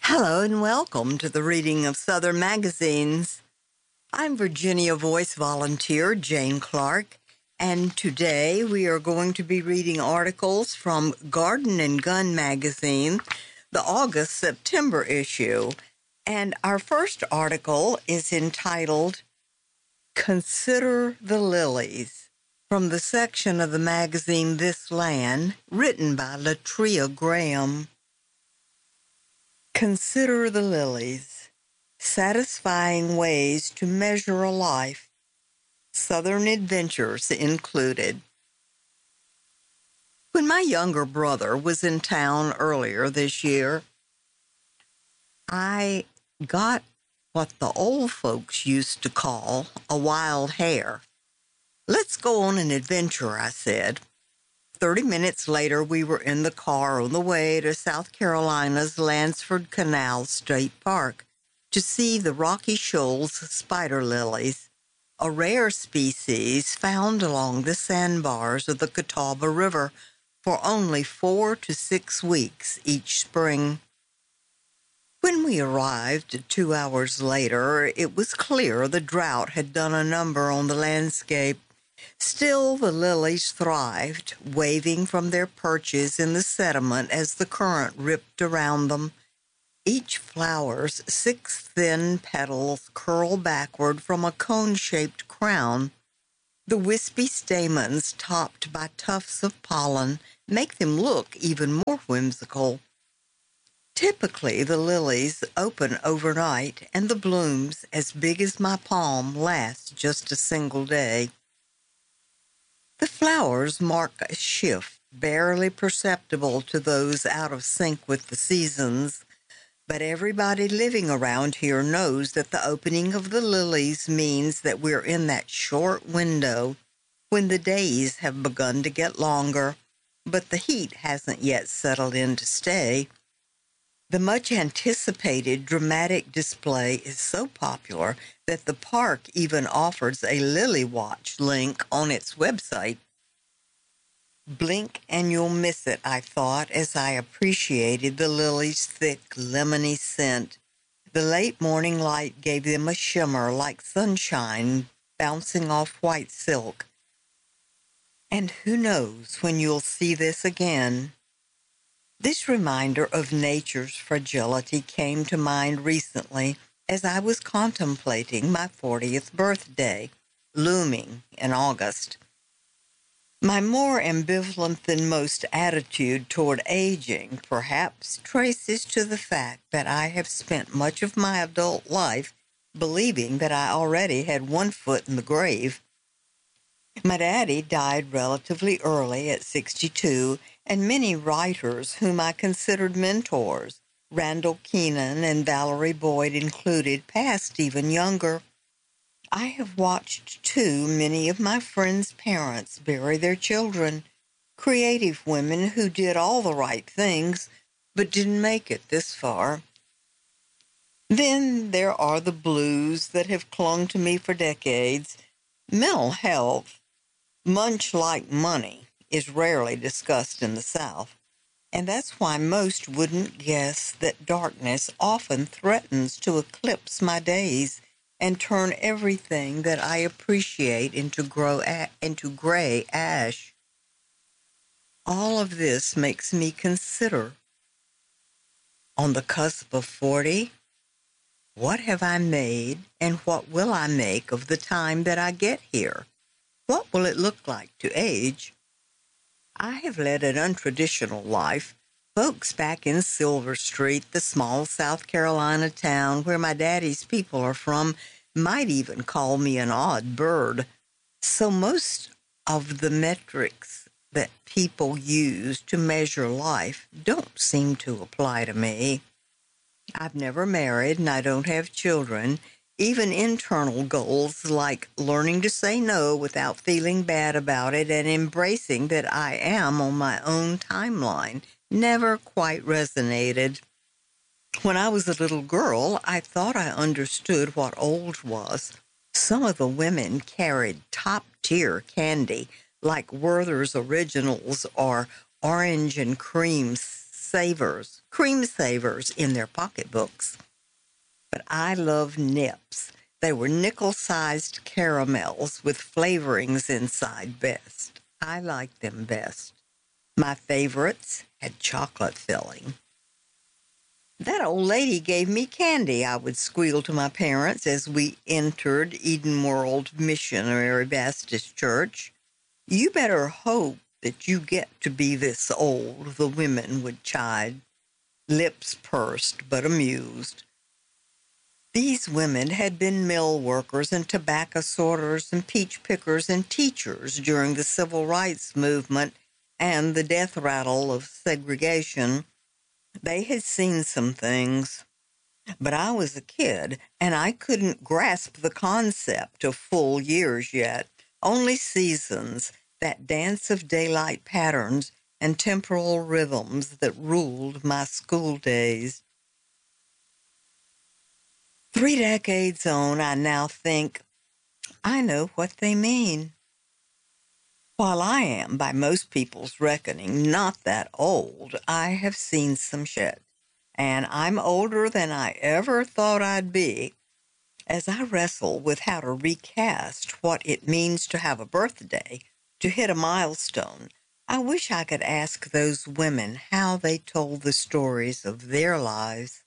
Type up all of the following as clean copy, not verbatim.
Hello and welcome to the reading of Southern Magazines. I'm Virginia Voice volunteer Jane Clark, and today we are going to be reading articles from Garden and Gun magazine, the August-September issue. And our first article is entitled, Consider the Lilies, from the section of the magazine This Land, written by Latria Graham. Consider the lilies, satisfying ways to measure a life, Southern adventures included. When my younger brother was in town earlier this year, I got what the old folks used to call a wild hare. Let's go on an adventure, I said. 30 minutes later, we were in the car on the way to South Carolina's Lansford Canal State Park to see the Rocky Shoals spider lilies, a rare species found along the sandbars of the Catawba River for only 4 to 6 weeks each spring. When we arrived 2 hours later, it was clear the drought had done a number on the landscape. Still, the lilies thrived, waving from their perches in the sediment as the current ripped around them. Each flower's 6 thin petals curl backward from a cone-shaped crown. The wispy stamens, topped by tufts of pollen, make them look even more whimsical. Typically, the lilies open overnight, and the blooms, as big as my palm, last just a single day. The flowers mark a shift barely perceptible to those out of sync with the seasons, but everybody living around here knows that the opening of the lilies means that we're in that short window when the days have begun to get longer, but the heat hasn't yet settled in to stay. The much-anticipated dramatic display is so popular that the park even offers a Lily Watch link on its website. Blink and you'll miss it, I thought, as I appreciated the lilies' thick, lemony scent. The late morning light gave them a shimmer like sunshine bouncing off white silk. And who knows when you'll see this again? This reminder of nature's fragility came to mind recently as I was contemplating my 40th birthday, looming in August. My more ambivalent than most attitude toward aging perhaps traces to the fact that I have spent much of my adult life believing that I already had one foot in the grave. My daddy died relatively early at 62, and many writers whom I considered mentors, Randall Keenan and Valerie Boyd included, passed even younger. I have watched, too, many of my friends' parents bury their children, creative women who did all the right things but didn't make it this far. Then there are the blues that have clung to me for decades. Mental health, much like money, is rarely discussed in the South, and that's why most wouldn't guess that darkness often threatens to eclipse my days and turn everything that I appreciate into gray ash. All of this makes me consider, on the cusp of 40, what have I made and what will I make of the time that I get here? What will it look like to age? I have led an untraditional life. Folks back in Silver Street, the small South Carolina town where my daddy's people are from, might even call me an odd bird. So most of the metrics that people use to measure life don't seem to apply to me. I've never married and I don't have children. Even internal goals like learning to say no without feeling bad about it and embracing that I am on my own timeline never quite resonated. When I was a little girl, I thought I understood what old was. Some of the women carried top-tier candy like Werther's Originals or Orange and Cream Savers, cream savers in their pocketbooks. But I love Nips. They were nickel-sized caramels with flavorings inside best. I liked them best. My favorites had chocolate filling. That old lady gave me candy, I would squeal to my parents as we entered Eden World Missionary Baptist Church. You better hope that you get to be this old, the women would chide, lips pursed but amused. These women had been mill workers and tobacco sorters and peach pickers and teachers during the civil rights movement and the death rattle of segregation. They had seen some things, but I was a kid and I couldn't grasp the concept of full years yet, only seasons, that dance of daylight patterns and temporal rhythms that ruled my school days. 3 decades on, I now think, I know what they mean. While I am, by most people's reckoning, not that old, I have seen some shit. And I'm older than I ever thought I'd be. As I wrestle with how to recast what it means to have a birthday, to hit a milestone, I wish I could ask those women how they told the stories of their lives.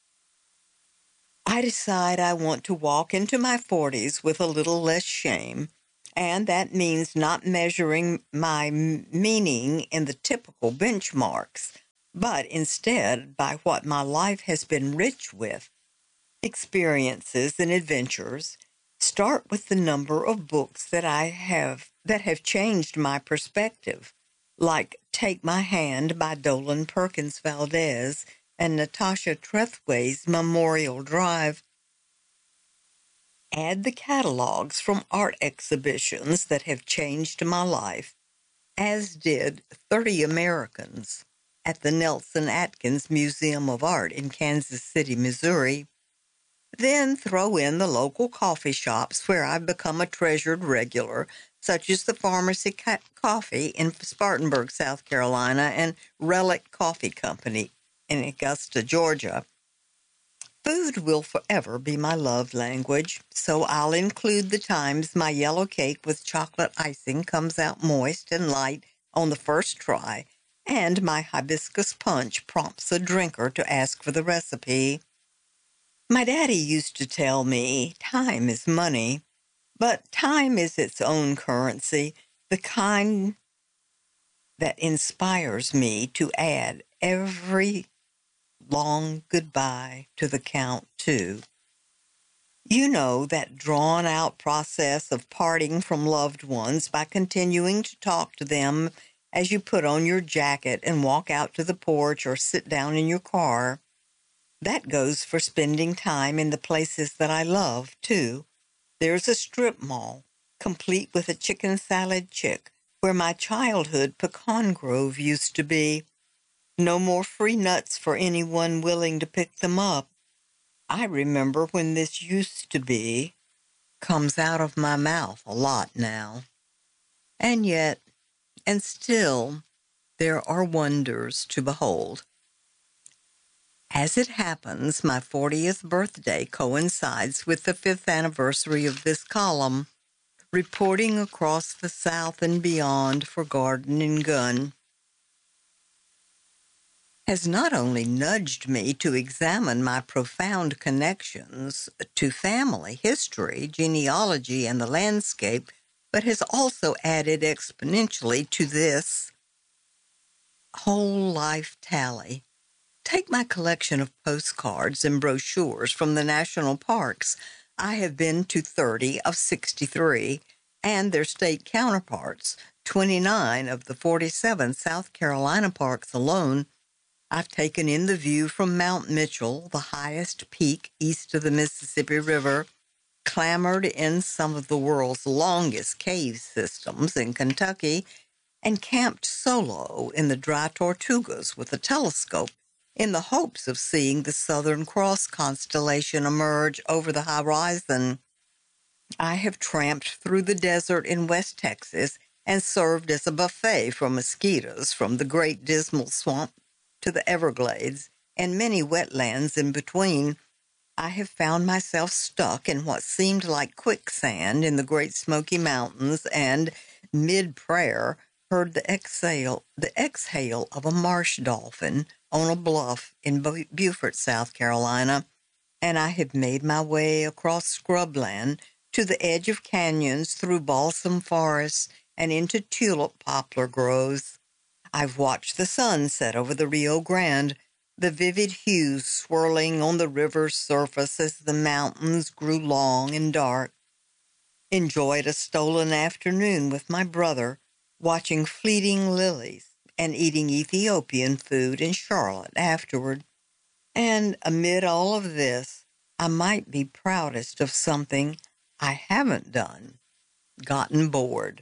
I decide I want to walk into my 40s with a little less shame, and that means not measuring my meaning in the typical benchmarks, but instead by what my life has been rich with, experiences and adventures. Start with the number of books that have changed my perspective, like Take My Hand by Dolan Perkins Valdez and Natasha Trethway's Memorial Drive. Add the catalogs from art exhibitions that have changed my life, as did 30 Americans at the Nelson Atkins Museum of Art in Kansas City, Missouri. Then throw in the local coffee shops where I've become a treasured regular, such as the Pharmacy Coffee in Spartanburg, South Carolina, and Relic Coffee Company in Augusta, Georgia. Food will forever be my love language, so I'll include the times my yellow cake with chocolate icing comes out moist and light on the first try, and my hibiscus punch prompts a drinker to ask for the recipe. My daddy used to tell me time is money, but time is its own currency, the kind that inspires me to add every long goodbye to the count two. You know, that drawn-out process of parting from loved ones by continuing to talk to them as you put on your jacket and walk out to the porch or sit down in your car. That goes for spending time in the places that I love, too. There's a strip mall, complete with a chicken salad chick, where my childhood pecan grove used to be. No more free nuts for anyone willing to pick them up. I remember when this used to be comes out of my mouth a lot now. And yet, and still, there are wonders to behold. As it happens, my 40th birthday coincides with the 5th anniversary of this column, reporting across the South and beyond for Garden and Gun has not only nudged me to examine my profound connections to family, history, genealogy, and the landscape, but has also added exponentially to this whole life tally. Take my collection of postcards and brochures from the national parks. I have been to 30 of 63, and their state counterparts, 29 of the 47 South Carolina parks alone. I've taken in the view from Mount Mitchell, the highest peak east of the Mississippi River, clambered in some of the world's longest cave systems in Kentucky, and camped solo in the Dry Tortugas with a telescope in the hopes of seeing the Southern Cross constellation emerge over the horizon. I have tramped through the desert in West Texas and served as a buffet for mosquitoes from the Great Dismal Swamp to the Everglades, and many wetlands in between, I have found myself stuck in what seemed like quicksand in the Great Smoky Mountains and, mid-prayer, heard the exhale of a marsh dolphin on a bluff in Beaufort, South Carolina, and I have made my way across scrubland to the edge of canyons through balsam forests and into tulip poplar groves. I've watched the sun set over the Rio Grande, the vivid hues swirling on the river's surface as the mountains grew long and dark. Enjoyed a stolen afternoon with my brother, watching fleeting lilies and eating Ethiopian food in Charlotte afterward. And amid all of this, I might be proudest of something I haven't done: gotten bored.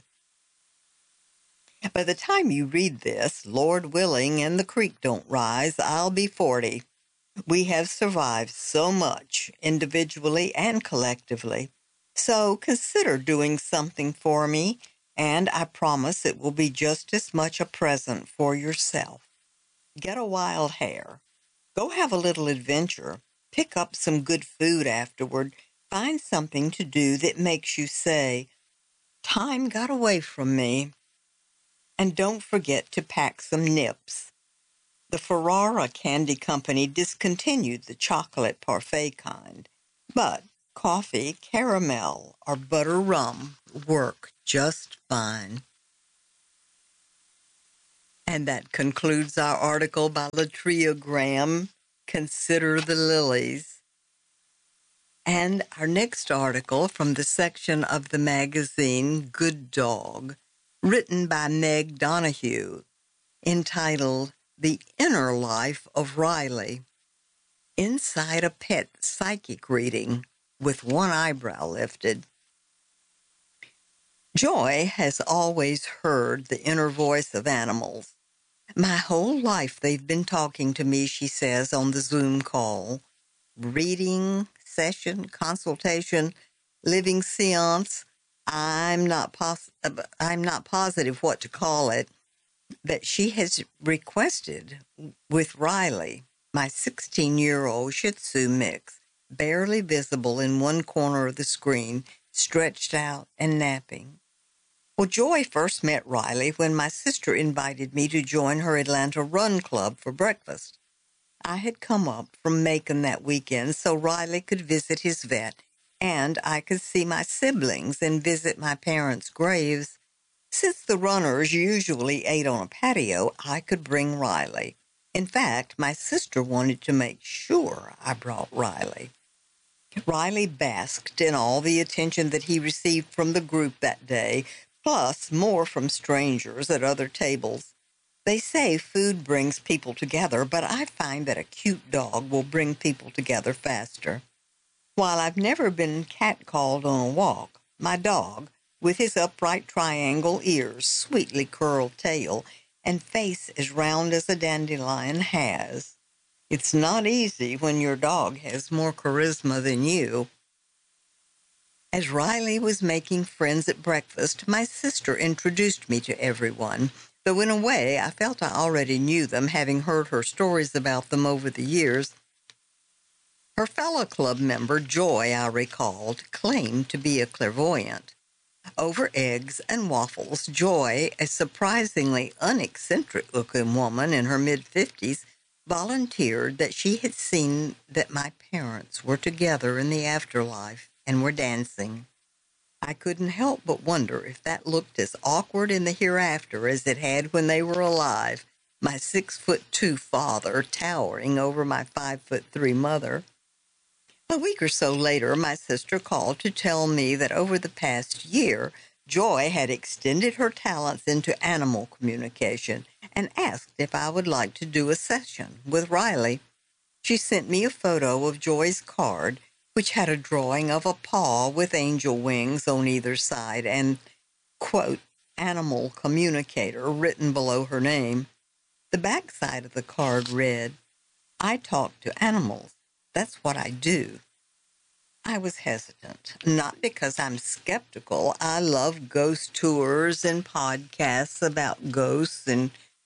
By the time you read this, Lord willing, and the creek don't rise, I'll be 40. We have survived so much, individually and collectively. So consider doing something for me, and I promise it will be just as much a present for yourself. Get a wild hare. Go have a little adventure. Pick up some good food afterward. Find something to do that makes you say, "Time got away from me." And don't forget to pack some nips. The Ferrara Candy Company discontinued the chocolate parfait kind, but coffee, caramel, or butter rum work just fine. And that concludes our article by Latria Graham, Consider the Lilies. And our next article from the section of the magazine Good Dog, written by Meg Donahue, entitled The Inner Life of Riley. Inside a Pet Psychic Reading with One Eyebrow Lifted. Joy has always heard the inner voice of animals. My whole life they've been talking to me, she says on the Zoom call. Reading, session, consultation, living seance. I'm not positive what to call it, that she has requested with Riley, my 16-year-old Shih Tzu mix, barely visible in one corner of the screen, stretched out and napping. Well, Joy first met Riley when my sister invited me to join her Atlanta Run Club for breakfast. I had come up from Macon that weekend so Riley could visit his vet and I could see my siblings and visit my parents' graves. Since the runners usually ate on a patio, I could bring Riley. In fact, my sister wanted to make sure I brought Riley. Riley basked in all the attention that he received from the group that day, plus more from strangers at other tables. They say food brings people together, but I find that a cute dog will bring people together faster. While I've never been catcalled on a walk, my dog, with his upright triangle ears, sweetly curled tail, and face as round as a dandelion has. It's not easy when your dog has more charisma than you. As Riley was making friends at breakfast, my sister introduced me to everyone, though in a way I felt I already knew them, having heard her stories about them over the years. Her fellow club member, Joy, I recalled, claimed to be a clairvoyant. Over eggs and waffles, Joy, a surprisingly uneccentric-looking woman in her mid-50s, volunteered that she had seen that my parents were together in the afterlife and were dancing. I couldn't help but wonder if that looked as awkward in the hereafter as it had when they were alive, my 6'2" father towering over my 5'3" mother. A week or so later, my sister called to tell me that over the past year, Joy had extended her talents into animal communication and asked if I would like to do a session with Riley. She sent me a photo of Joy's card, which had a drawing of a paw with angel wings on either side and, quote, animal communicator written below her name. The backside of the card read, "I talk to animals. That's what I do." I was hesitant, not because I'm skeptical. I love ghost tours and podcasts about ghosts and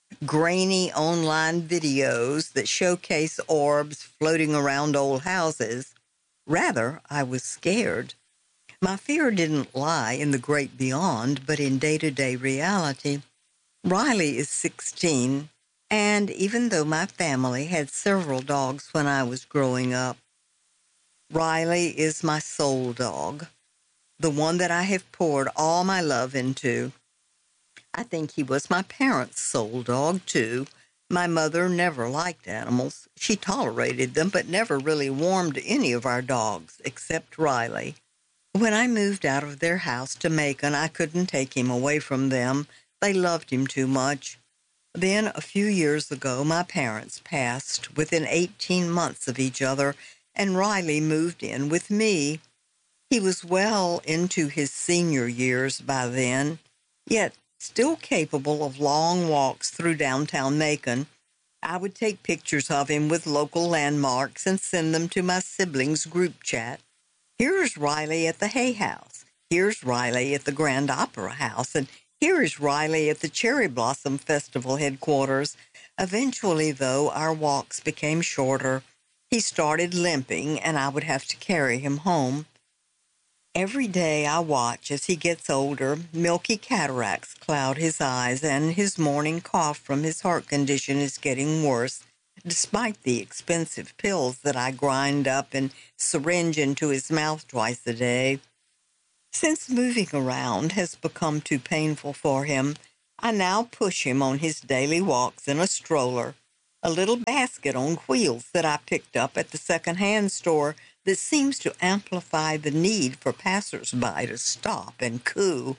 grainy online videos that showcase orbs floating around old houses. Rather, I was scared. My fear didn't lie in the great beyond, but in day-to-day reality. Riley is 16, and even though my family had several dogs when I was growing up, Riley is my soul dog, the one that I have poured all my love into. I think he was my parents' soul dog, too. My mother never liked animals. She tolerated them, but never really warmed to any of our dogs, except Riley. When I moved out of their house to Macon, I couldn't take him away from them. They loved him too much. Then, a few years ago, my parents passed within 18 months of each other, and Riley moved in with me. He was well into his senior years by then, yet still capable of long walks through downtown Macon. I would take pictures of him with local landmarks and send them to my siblings' group chat. Here's Riley at the Hay House. Here's Riley at the Grand Opera House. And here is Riley at the Cherry Blossom Festival headquarters. Eventually, though, our walks became shorter. He started limping, and I would have to carry him home. Every day I watch as he gets older, milky cataracts cloud his eyes, and his morning cough from his heart condition is getting worse, despite the expensive pills that I grind up and syringe into his mouth twice a day. Since moving around has become too painful for him, I now push him on his daily walks in a stroller, a little basket on wheels that I picked up at the second-hand store that seems to amplify the need for passers-by to stop and coo.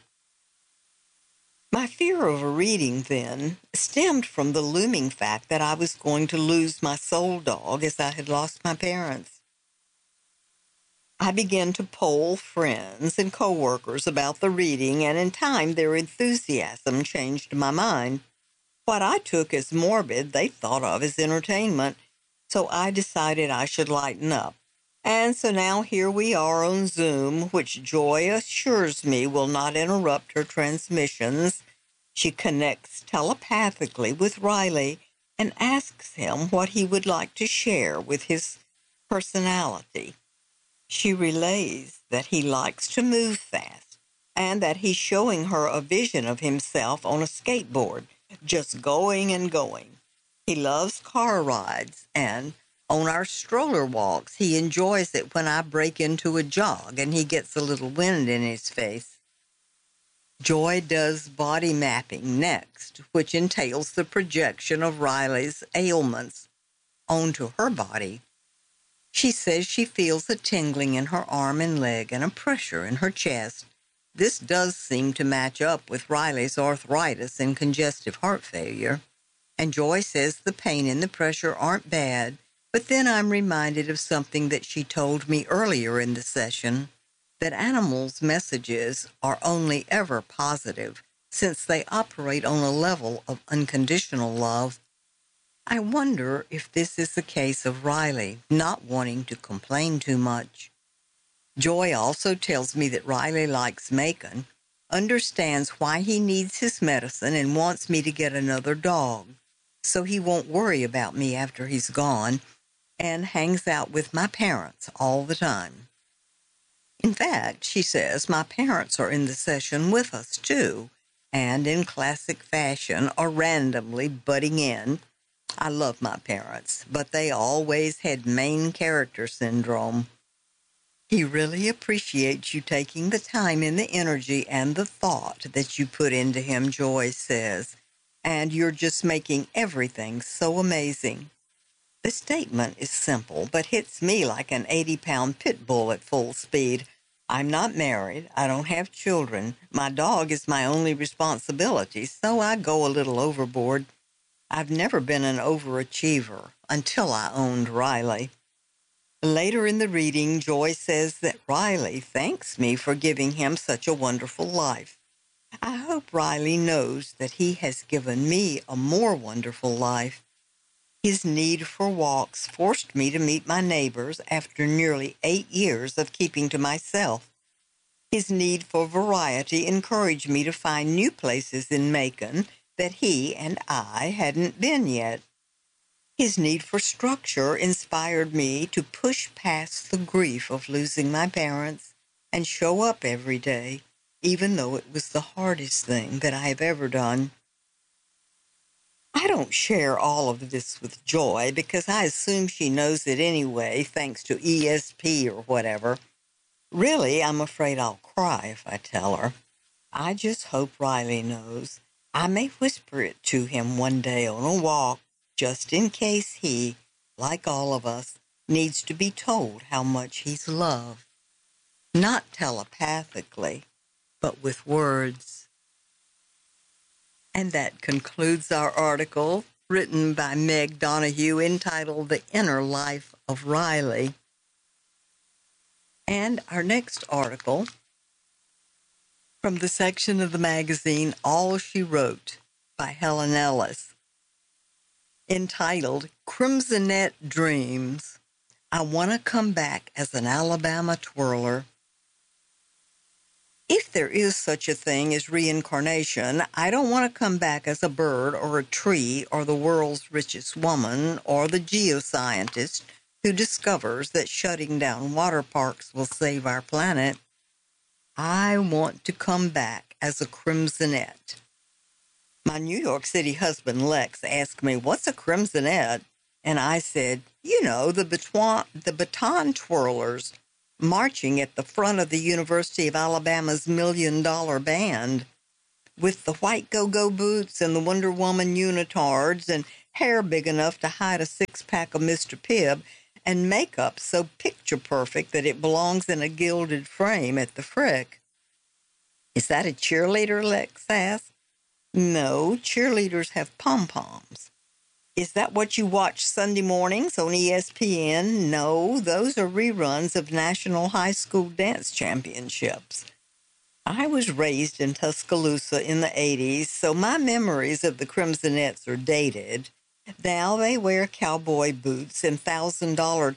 My fear of reading, then, stemmed from the looming fact that I was going to lose my soul dog as I had lost my parents. I began to poll friends and coworkers about the reading, and in time their enthusiasm changed my mind. What I took as morbid, they thought of as entertainment, so I decided I should lighten up. And so now here we are on Zoom, which Joy assures me will not interrupt her transmissions. She connects telepathically with Riley and asks him what he would like to share with his personality. She relays that he likes to move fast and that he's showing her a vision of himself on a skateboard, just going and going. He loves car rides, and on our stroller walks, he enjoys it when I break into a jog and he gets a little wind in his face. Joy does body mapping next, which entails the projection of Riley's ailments onto her body. She says she feels a tingling in her arm and leg and a pressure in her chest. This does seem to match up with Riley's arthritis and congestive heart failure. And Joy says the pain and the pressure aren't bad, but then I'm reminded of something that she told me earlier in the session, that animals' messages are only ever positive, since they operate on a level of unconditional love. I wonder if this is the case of Riley not wanting to complain too much. Joy also tells me that Riley likes Macon, understands why he needs his medicine, and wants me to get another dog, so he won't worry about me after he's gone, and hangs out with my parents all the time. In fact, she says my parents are in the session with us too, and in classic fashion are randomly butting in. I love my parents, but they always had main character syndrome. He really appreciates you taking the time and the energy and the thought that you put into him, Joy says, and you're just making everything so amazing. The statement is simple, but hits me like an 80-pound pit bull at full speed. I'm not married. I don't have children. My dog is my only responsibility, so I go a little overboard. I've never been an overachiever until I owned Riley. Later in the reading, Joy says that Riley thanks me for giving him such a wonderful life. I hope Riley knows that he has given me a more wonderful life. His need for walks forced me to meet my neighbors after nearly 8 years of keeping to myself. His need for variety encouraged me to find new places in Macon that he and I hadn't been yet. His need for structure inspired me to push past the grief of losing my parents and show up every day, even though it was the hardest thing that I have ever done. I don't share all of this with Joy because I assume she knows it anyway, thanks to ESP or whatever. Really, I'm afraid I'll cry if I tell her. I just hope Riley knows. I may whisper it to him one day on a walk, just in case he, like all of us, needs to be told how much he's loved. Not telepathically, but with words. And that concludes our article, written by Meg Donahue, entitled The Inner Life of Riley. And our next article, from the section of the magazine All She Wrote by Helen Ellis, entitled Crimsonette Dreams. I Want to Come Back as an Alabama Twirler. If there is such a thing as reincarnation, I don't want to come back as a bird or a tree or the world's richest woman or the geoscientist who discovers that shutting down water parks will save our planet. I want to come back as a crimsonette. My New York City husband, Lex, asked me, "What's a crimsonette?" And I said, the baton twirlers marching at the front of the University of Alabama's $1 Million Band with the white go-go boots and the Wonder Woman unitards and hair big enough to hide a six-pack of Mr. Pibb and makeup so picture-perfect that it belongs in a gilded frame at the Frick. "Is that a cheerleader?" Lex asked. "No, cheerleaders have pom-poms." "Is that what you watch Sunday mornings on ESPN?" "No, those are reruns of National High School Dance Championships." I was raised in Tuscaloosa in the 80s, so my memories of the Crimsonettes are dated. Now they wear cowboy boots and $1,000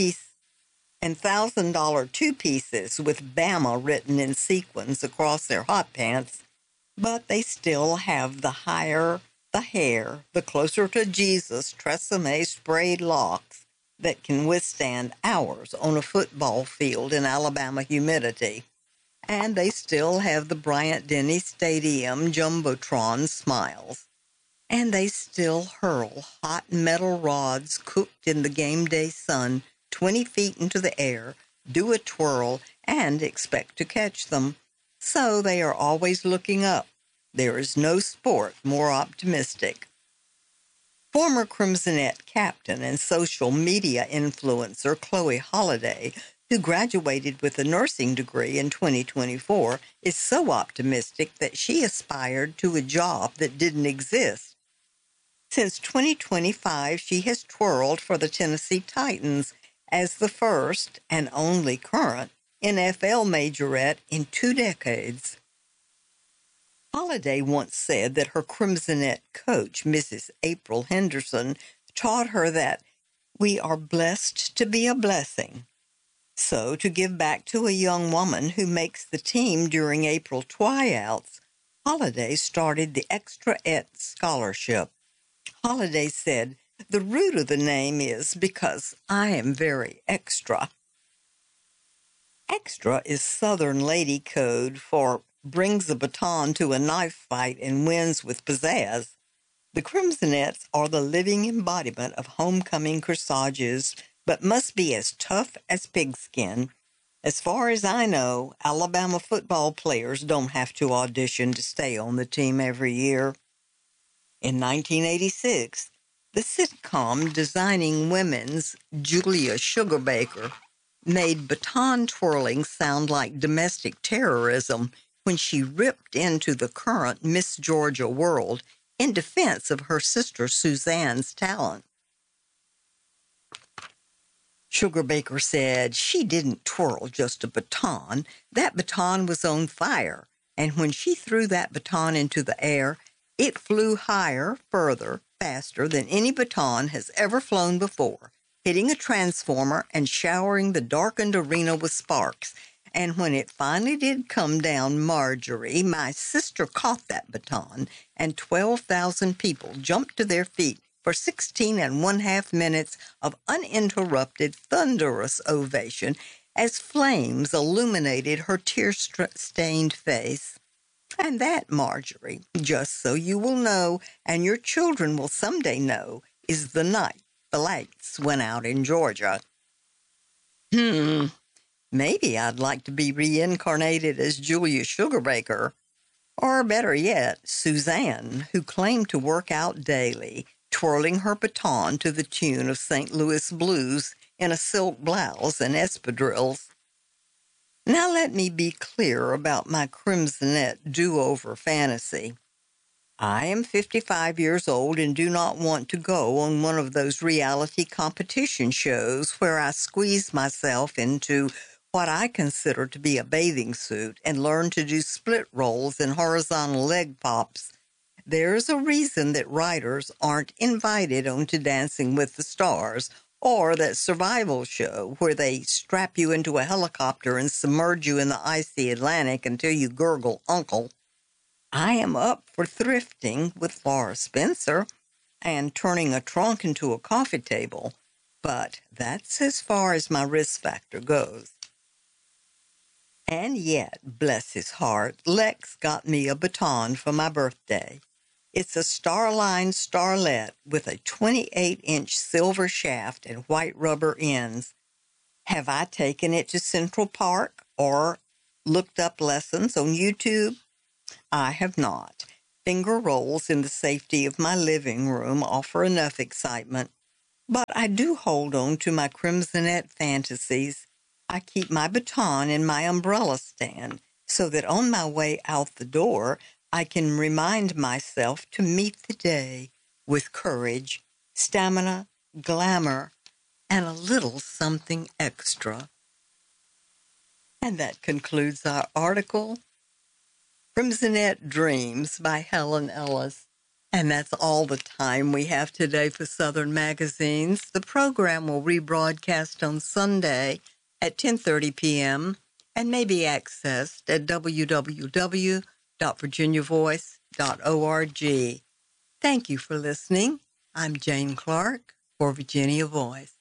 two-pieces with Bama written in sequins across their hot pants, but they still have the hair, the closer to Jesus Tresemme sprayed locks that can withstand hours on a football field in Alabama humidity. And they still have the Bryant-Denny Stadium Jumbotron smiles. And they still hurl hot metal rods cooked in the game day sun 20 feet into the air, do a twirl, and expect to catch them. So they are always looking up. There is no sport more optimistic. Former Crimsonette captain and social media influencer Chloe Holiday, who graduated with a nursing degree in 2024, is so optimistic that she aspired to a job that didn't exist. Since 2025, she has twirled for the Tennessee Titans as the first and only current NFL majorette in 2 decades. Holiday once said that her Crimsonette coach, Mrs. April Henderson, taught her that we are blessed to be a blessing. So, to give back to a young woman who makes the team during April tryouts, Holiday started the Extra Et Scholarship. Holiday said, "The root of the name is because I am very extra." Extra is Southern lady code for brings a baton to a knife fight and wins with pizzazz. The Crimsonettes are the living embodiment of homecoming corsages, but must be as tough as pigskin. As far as I know, Alabama football players don't have to audition to stay on the team every year. In 1986, the sitcom Designing Women's Julia Sugarbaker made baton twirling sound like domestic terrorism when she ripped into the current Miss Georgia world in defense of her sister Suzanne's talent. Sugarbaker said she didn't twirl just a baton. That baton was on fire, and when she threw that baton into the air, it flew higher, further, faster than any baton has ever flown before, hitting a transformer and showering the darkened arena with sparks. And when it finally did come down, Marjorie, my sister caught that baton, and 12,000 people jumped to their feet for 16 1/2 minutes of uninterrupted, thunderous ovation as flames illuminated her tear-stained face. And that, Marjorie, just so you will know, and your children will someday know, is the night the lights went out in Georgia. Maybe I'd like to be reincarnated as Julia Sugarbaker, or better yet, Suzanne, who claimed to work out daily, twirling her baton to the tune of St. Louis blues in a silk blouse and espadrilles. Now let me be clear about my Crimsonette do-over fantasy. I am 55 years old and do not want to go on one of those reality competition shows where I squeeze myself into what I consider to be a bathing suit and learn to do split rolls and horizontal leg pops. There's a reason that writers aren't invited onto Dancing with the Stars or that survival show where they strap you into a helicopter and submerge you in the icy Atlantic until you gurgle uncle. I am up for thrifting with Laura Spencer and turning a trunk into a coffee table, but that's as far as my risk factor goes. And yet, bless his heart, Lex got me a baton for my birthday. It's a Starline Starlet with a 28-inch silver shaft and white rubber ends. Have I taken it to Central Park or looked up lessons on YouTube? I have not. Finger rolls in the safety of my living room offer enough excitement. But I do hold on to my Crimsonette fantasies. I keep my baton in my umbrella stand so that on my way out the door, I can remind myself to meet the day with courage, stamina, glamour, and a little something extra. And that concludes our article, Crimsonette Dreams by Helen Ellis. And that's all the time we have today for Southern Magazines. The program will rebroadcast on Sunday at 10:30 p.m. and may be accessed at www.virginiavoice.org. Thank you for listening. I'm Jane Clark for Virginia Voice.